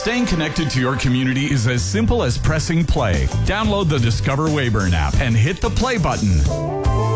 Staying connected to your community is as simple as pressing play. Download the Discover Weyburn app and hit the play button.